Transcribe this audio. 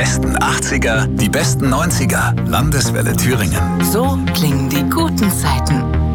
besten 80er, die besten 90er. Landeswelle Thüringen. So klingen die guten Zeiten.